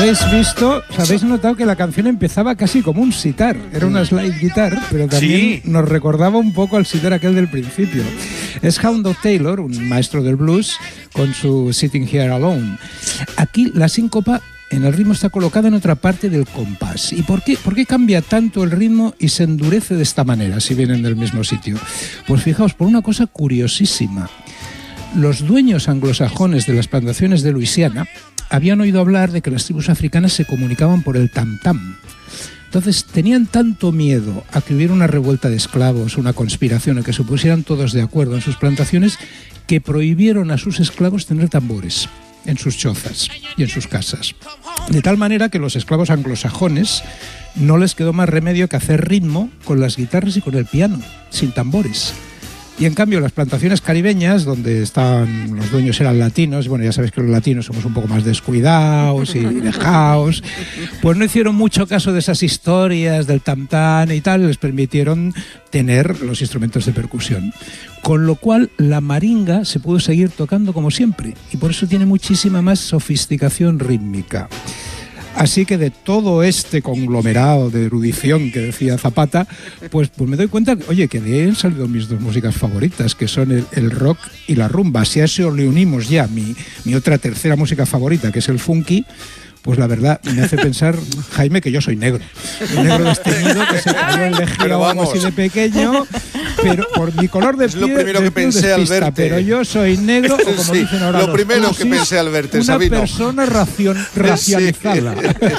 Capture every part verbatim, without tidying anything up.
habéis visto, os habéis notado que la canción empezaba casi como un sitar. Era una slide guitar, pero también sí. nos recordaba un poco al sitar aquel del principio. Es Hound Dog Taylor, un maestro del blues, con su Sitting Here Alone. Aquí la síncopa en el ritmo está colocada en otra parte del compás. ¿Y por qué, por qué cambia tanto el ritmo y se endurece de esta manera si vienen del mismo sitio? Pues fijaos, por una cosa curiosísima. Los dueños anglosajones de las plantaciones de Luisiana habían oído hablar de que las tribus africanas se comunicaban por el tam-tam. Entonces tenían tanto miedo a que hubiera una revuelta de esclavos, una conspiración, a que se pusieran todos de acuerdo en sus plantaciones, que prohibieron a sus esclavos tener tambores en sus chozas y en sus casas. De tal manera que los esclavos anglosajones no les quedó más remedio que hacer ritmo con las guitarras y con el piano, sin tambores. Y en cambio las plantaciones caribeñas, donde estaban los dueños eran latinos, bueno, ya sabéis que los latinos somos un poco más descuidados y dejaos, pues no hicieron mucho caso de esas historias del tam-tam y tal, les permitieron tener los instrumentos de percusión. Con lo cual la maringa se pudo seguir tocando como siempre y por eso tiene muchísima más sofisticación rítmica. Así que de todo este conglomerado de erudición que decía Zapata, pues, pues me doy cuenta, oye, que de ahí han salido mis dos músicas favoritas, que son el, el rock y la rumba. Si a eso le unimos ya mi, mi otra tercera música favorita, que es el funky, pues la verdad me hace pensar, Jaime, que yo soy negro. Un negro desteñido que se cayó en Legión o algo así de pequeño, pero por mi color de piel... Es lo primero que pensé despista, al verte. Pero yo soy negro, o como sí, dicen ahora lo los primero cursis, que pensé al verte, una Sabino. persona racion, racializada.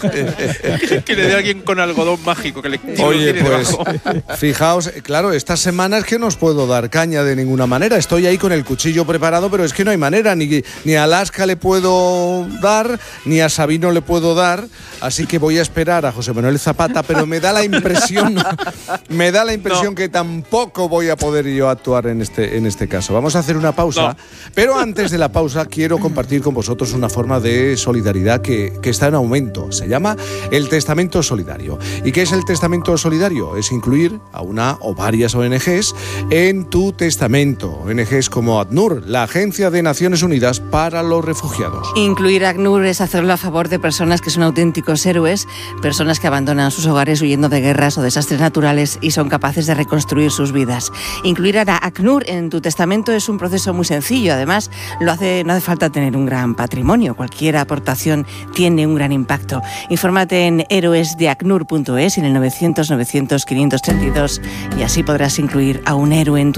Sí. Que le dé a alguien con algodón mágico que le Oye, pues, debajo. Fijaos, claro, estas semanas que no os puedo dar caña de ninguna manera. Estoy ahí con el cuchillo preparado, pero es que no hay manera. Ni, ni a Alaska le puedo dar, ni a Sabino le puedo dar. Así que voy a esperar a José Manuel Zapata, pero me da la impresión, me da la impresión no. que tampoco voy a poder yo actuar en este, en este caso. Vamos a hacer una pausa, no. pero antes de la pausa quiero compartir con vosotros una forma de solidaridad que, que está en aumento. Se llama el Testamento Solidario. ¿Y qué es el Testamento Solidario? Es incluir a una o varias O N Ges en tu testamento. O N Ges como ACNUR, la Agencia de Naciones Unidas para los Refugiados. Incluir a ACNUR es hacerlo a favor de personas que son auténticos héroes, personas que abandonan sus hogares huyendo de guerras o desastres naturales y son capaces de reconstruir sus vidas. Incluir a ACNUR en tu testamento es un proceso muy sencillo. Además, lo hace, no hace falta tener un gran patrimonio. Cualquier aportación tiene un gran impacto. Infórmate en héroes de acnur punto es y en el novecientos novecientos quinientos treinta y dos y así podrás incluir a un héroe en tu